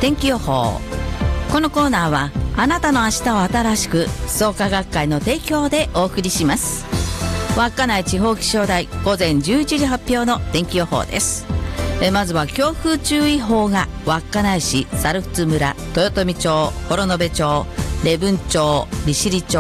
天気予報。このコーナーはあなたの明日を新しく創価学会の提供でお送りします。稚内地方気象台午前11時発表の天気予報です。まずは強風注意報が稚内市、猿払村、豊富町、幌延町、礼文町、利尻町、